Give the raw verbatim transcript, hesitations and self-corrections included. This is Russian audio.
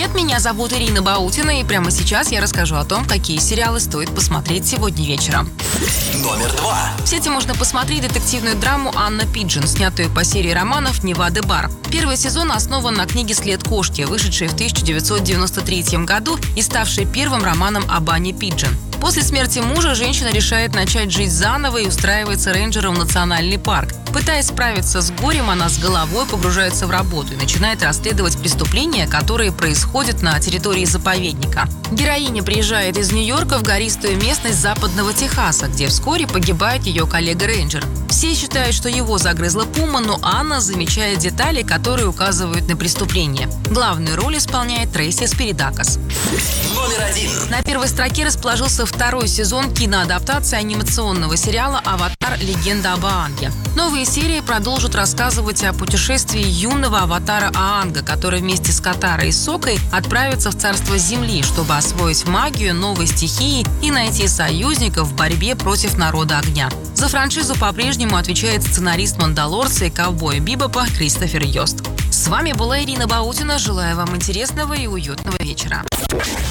привет, меня зовут Ирина Баутина, и прямо сейчас я расскажу о том, какие сериалы стоит посмотреть сегодня вечером. Номер два. В сети можно посмотреть детективную драму «Анна Пиджин», снятую по серии романов «Невада Бар». Первый сезон основан на книге «След кошки», вышедшей в тысяча девятьсот девяносто третьем году и ставшей первым романом об Анне Пиджин. После смерти мужа женщина решает начать жить заново и устраивается рейнджером в национальный парк. Пытаясь справиться с горем, она с головой погружается в работу и начинает расследовать преступления, которые происходят на территории заповедника. Героиня приезжает из Нью-Йорка в гористую местность западного Техаса, где вскоре погибает ее коллега-рейнджер. Все считают, что его загрызла пума, но Анна замечает детали, которые указывают на преступление. Главную роль исполняет Трейси Спиридакос. Номер один. На первой строке расположился второй сезон киноадаптации анимационного сериала «Аватар. Легенда об Аанге». Новые серии продолжат рассказывать о путешествии юного аватара Аанга, который вместе с Катарой и Сокой отправится в царство Земли, чтобы освоить магию новой стихии и найти союзников в борьбе против народа огня. За франшизу по-прежнему отвечает сценарист «Мандалорца» и «Ковбоя Бибопа» Кристофер Йост. С вами была Ирина Баутина. Желаю вам интересного и уютного вечера.